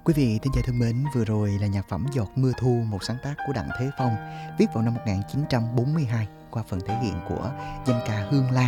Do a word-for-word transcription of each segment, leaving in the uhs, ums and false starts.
Quý vị thính giả thân mến, vừa rồi là nhạc phẩm Giọt Mưa Thu, một sáng tác của Đặng Thế Phong, viết vào năm một nghìn chín trăm bốn mươi hai qua phần thể hiện của danh ca Hương Lan.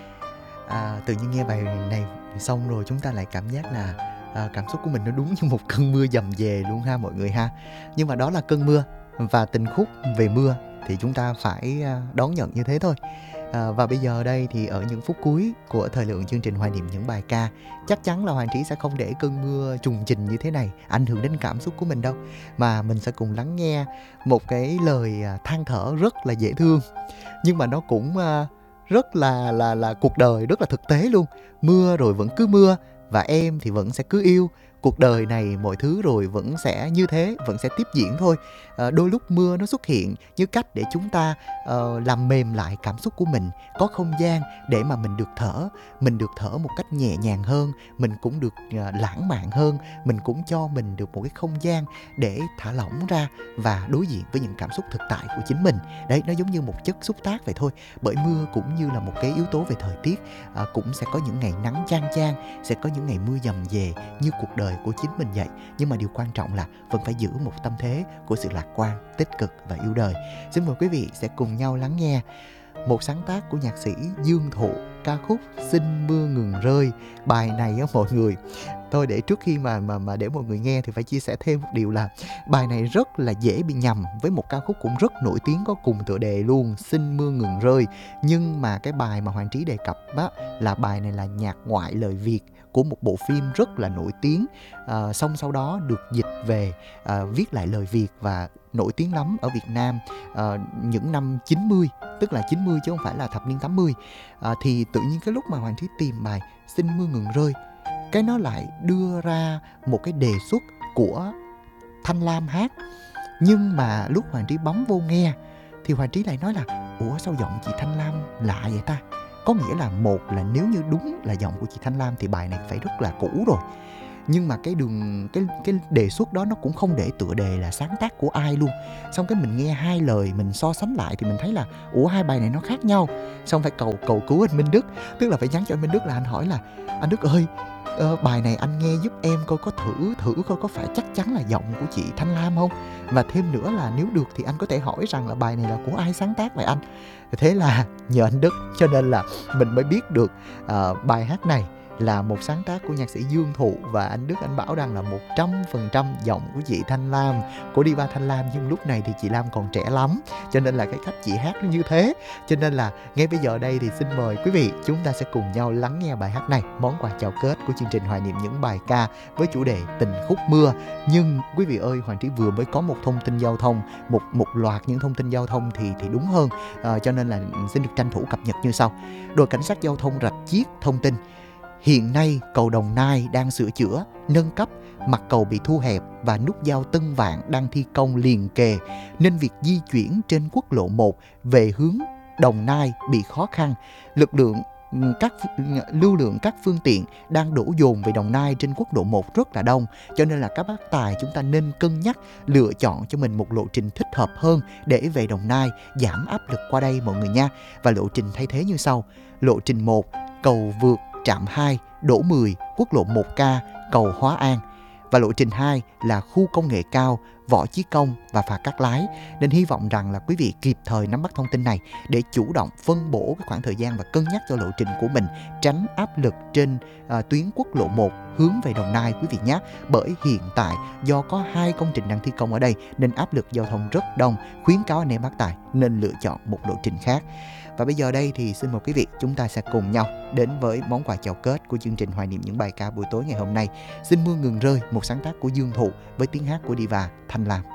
À, tự nhiên nghe bài này xong rồi chúng ta lại cảm giác là à, cảm xúc của mình nó đúng như một cơn mưa dầm về luôn ha mọi người ha. Nhưng mà đó là cơn mưa, và tình khúc về mưa thì chúng ta phải đón nhận như thế thôi. À, và bây giờ đây thì ở những phút cuối của thời lượng chương trình Hoài Niệm Những Bài Ca, chắc chắn là Hoàng Trí sẽ không để cơn mưa trùng trình như thế này ảnh hưởng đến cảm xúc của mình đâu, mà mình sẽ cùng lắng nghe một cái lời than thở rất là dễ thương, nhưng mà nó cũng rất là là là cuộc đời, rất là thực tế luôn. Mưa rồi vẫn cứ mưa, và em thì vẫn sẽ cứ yêu. Cuộc đời này mọi thứ rồi vẫn sẽ như thế, vẫn sẽ tiếp diễn thôi. À, đôi lúc mưa nó xuất hiện như cách để chúng ta uh, làm mềm lại cảm xúc của mình, có không gian để mà mình được thở, mình được thở một cách nhẹ nhàng hơn, mình cũng được uh, lãng mạn hơn, mình cũng cho mình được một cái không gian để thả lỏng ra và đối diện với những cảm xúc thực tại của chính mình. Đấy, nó giống như một chất xúc tác vậy thôi. Bởi mưa cũng như là một cái yếu tố về thời tiết, uh, cũng sẽ có những ngày nắng chang chang, sẽ có những ngày mưa dầm về như cuộc đời của chính mình vậy. Nhưng mà điều quan trọng là vẫn phải giữ một tâm thế của sự lạc quan, tích cực và yêu đời. Xin mời quý vị sẽ cùng nhau lắng nghe một sáng tác của nhạc sĩ Dương Thụ, ca khúc Xin Mưa Ngừng Rơi. Bài này á mọi người, thôi để trước khi mà mà mà để mọi người nghe thì phải chia sẻ thêm một điều là bài này rất là dễ bị nhầm với một ca khúc cũng rất nổi tiếng có cùng tựa đề luôn, Xin Mưa Ngừng Rơi. Nhưng mà cái bài mà Hoàng Trí đề cập á là bài này là nhạc ngoại lời Việt của một bộ phim rất là nổi tiếng, à, xong sau đó được dịch về, à, viết lại lời Việt và nổi tiếng lắm ở Việt Nam à, những năm chín mươi, tức là chín mươi chứ không phải là thập niên tám mươi. À, thì tự nhiên cái lúc mà Hoàng Trí tìm bài Xin Mưa Ngừng Rơi, cái nó lại đưa ra một cái đề xuất của Thanh Lam hát. Nhưng mà lúc Hoàng Trí bấm vô nghe thì Hoàng Trí lại nói là ủa sao giọng chị Thanh Lam lạ vậy ta? Có nghĩa là một là nếu như đúng là giọng của chị Thanh Lam thì bài này phải rất là cũ rồi. Nhưng mà cái đường cái cái đề xuất đó nó cũng không để tựa đề là sáng tác của ai luôn. Xong cái mình nghe hai lời mình so sánh lại thì mình thấy là ủa hai bài này nó khác nhau. Xong phải cầu cầu cứu anh Minh Đức, tức là phải nhắn cho anh Minh Đức là anh hỏi là anh Đức ơi, uh, bài này anh nghe giúp em coi, có thử thử coi có phải chắc chắn là giọng của chị Thanh Lam không. Và thêm nữa là nếu được thì anh có thể hỏi rằng là bài này là của ai sáng tác vậy anh. Thế là nhờ anh Đức cho nên là mình mới biết được uh, bài hát này là một sáng tác của nhạc sĩ Dương Thụ. Và anh Đức anh bảo rằng là một trăm phần trăm giọng của chị Thanh Lam, của Diva Thanh Lam. Nhưng lúc này thì chị Lam còn trẻ lắm, cho nên là cái cách chị hát nó như thế. Cho nên là ngay bây giờ đây thì xin mời quý vị chúng ta sẽ cùng nhau lắng nghe bài hát này, món quà chào kết của chương trình Hoài Niệm Những Bài Ca với chủ đề Tình Khúc Mưa. Nhưng quý vị ơi, Hoàng Trí vừa mới có một thông tin giao thông, một một loạt những thông tin giao thông thì thì đúng hơn, à, cho nên là xin được tranh thủ cập nhật như sau. Đội cảnh sát giao thông Rạch Chiếc thông tin hiện nay cầu Đồng Nai đang sửa chữa, nâng cấp, mặt cầu bị thu hẹp và nút giao Tân Vạn đang thi công liền kề, nên việc di chuyển trên quốc lộ một về hướng Đồng Nai bị khó khăn. Lực lượng các lưu lượng các phương tiện đang đổ dồn về Đồng Nai trên quốc lộ một rất là đông, cho nên là các bác tài chúng ta nên cân nhắc lựa chọn cho mình một lộ trình thích hợp hơn để về Đồng Nai, giảm áp lực qua đây mọi người nha. Và lộ trình thay thế như sau: lộ trình một, cầu vượt trạm hai, đổ mười, quốc lộ một K, cầu Hóa An. Và lộ trình hai là khu công nghệ cao, Võ Chí Công và phà Cát Lái. Nên hy vọng rằng là quý vị kịp thời nắm bắt thông tin này để chủ động phân bổ cái khoảng thời gian và cân nhắc cho lộ trình của mình, tránh áp lực trên à, tuyến quốc lộ một hướng về Đồng Nai quý vị nhé. Bởi hiện tại do có hai công trình đang thi công ở đây nên áp lực giao thông rất đông, khuyến cáo anh em bác tài nên lựa chọn một lộ trình khác. Và bây giờ đây thì xin mời quý vị chúng ta sẽ cùng nhau đến với món quà chào kết của chương trình Hoài Niệm Những Bài Ca buổi tối ngày hôm nay. Xin Mưa Ngừng Rơi, một sáng tác của Dương Thụ với tiếng hát của Diva Thanh Lam.